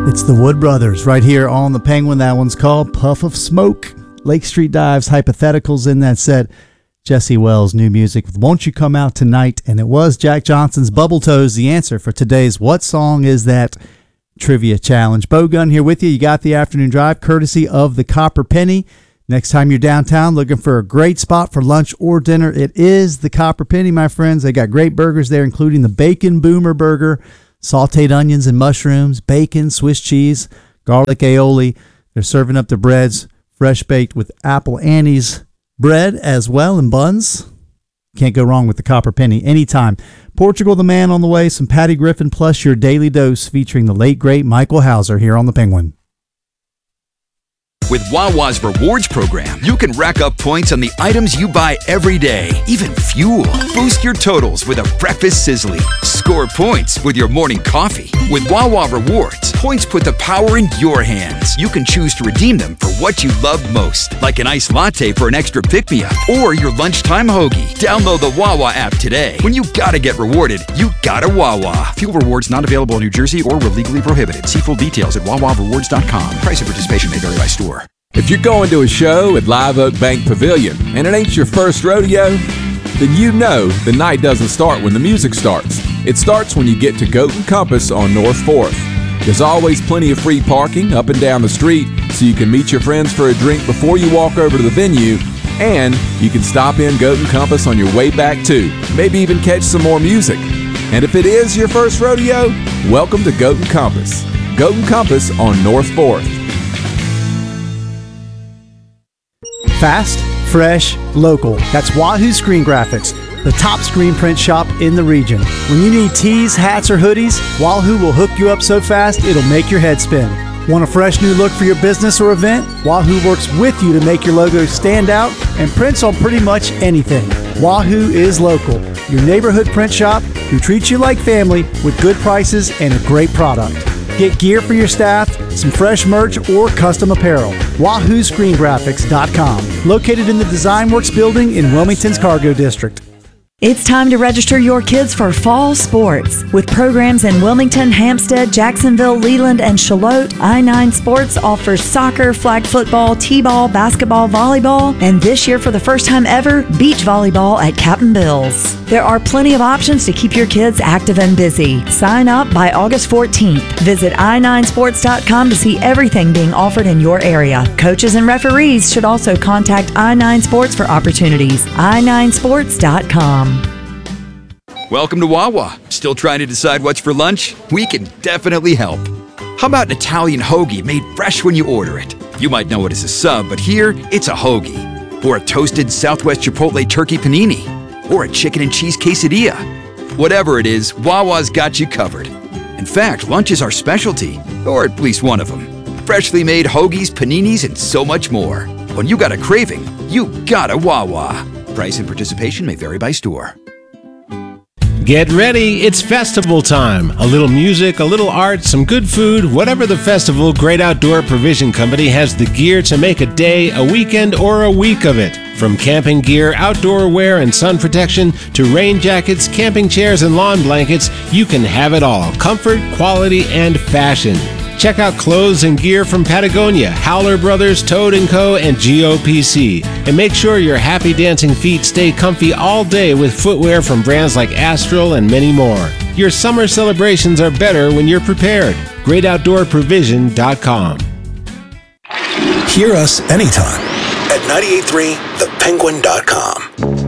It's the Wood Brothers right here on the Penguin. That one's called Puff of Smoke. Lake Street Dives, Hypotheticals in that set. Jesse Wells' new music with Won't You Come Out Tonight? And it was Jack Johnson's Bubble Toes, the answer for today's What Song Is That Trivia Challenge. Bo Gunn here with you. You got the afternoon drive courtesy of the Copper Penny. Next time you're downtown looking for a great spot for lunch or dinner, it is the Copper Penny, my friends. They got great burgers there, including the Bacon Boomer Burger, sauteed onions and mushrooms, bacon, Swiss cheese, garlic aioli. They're serving up the breads, fresh baked with Apple Annie's bread as well, and buns. Can't go wrong with the Copper Penny anytime. Portugal the Man on the way, some Patty Griffin, plus your daily dose featuring the late, great Michael Hauser here on the Penguin. With Wawa's Rewards program, you can rack up points on the items you buy every day, even fuel. Boost your totals with a breakfast sizzly. Score points with your morning coffee. With Wawa Rewards, points put the power in your hands. You can choose to redeem them for what you love most, like an iced latte for an extra pick-me-up or your lunchtime hoagie. Download the Wawa app today. When you gotta get rewarded, you gotta Wawa. Fuel rewards not available in New Jersey or were legally prohibited. See full details at wawarewards.com. Price of participation may vary by store. If you're going to a show at Live Oak Bank Pavilion and it ain't your first rodeo, then you know the night doesn't start when the music starts. It starts when you get to Goat and Compass on North 4th. There's always plenty of free parking up and down the street, so you can meet your friends for a drink before you walk over to the venue, and you can stop in Goat and Compass on your way back too. Maybe even catch some more music. And if it is your first rodeo, welcome to Goat and Compass. Goat and Compass on North 4th. Fast, fresh, local. That's Wahoo Screen Graphics, the top screen print shop in the region. When you need tees, hats, or hoodies, Wahoo will hook you up so fast it'll make your head spin. Want a fresh new look for your business or event? Wahoo works with you to make your logo stand out and prints on pretty much anything. Wahoo is local, your neighborhood print shop who treats you like family with good prices and a great product. Get gear for your staff, some fresh merch, or custom apparel. WahooScreenGraphics.com. Located in the Design Works building in Wilmington's Cargo District. It's time to register your kids for fall sports. With programs in Wilmington, Hampstead, Jacksonville, Leland, and Charlotte, I-9 Sports offers soccer, flag football, t-ball, basketball, volleyball, and this year for the first time ever, beach volleyball at Captain Bill's. There are plenty of options to keep your kids active and busy. Sign up by August 14th. Visit i9sports.com to see everything being offered in your area. Coaches and referees should also contact I9 Sports for opportunities. i9sports.com. Welcome to Wawa. Still trying to decide what's for lunch? We can definitely help. How about an Italian hoagie made fresh when you order it? You might know it as a sub, but here it's a hoagie. Or a toasted Southwest Chipotle turkey panini. Or a chicken and cheese quesadilla. Whatever it is, Wawa's got you covered. In fact, lunch is our specialty, or at least one of them. Freshly made hoagies, paninis, and so much more. When you got a craving, you got a Wawa. Price and participation may vary by store. Get ready, it's festival time. A little music, a little art, some good food, whatever the festival, Great Outdoor Provision Company has the gear to make a day, a weekend, or a week of it. From camping gear, outdoor wear, and sun protection, to rain jackets, camping chairs, and lawn blankets, you can have it all. Comfort, quality, and fashion. Check out clothes and gear from Patagonia, Howler Brothers, Toad & Co., and GOPC. And make sure your happy dancing feet stay comfy all day with footwear from brands like Astral and many more. Your summer celebrations are better when you're prepared. GreatOutdoorProvision.com. Hear us anytime at 98.3thepenguin.com.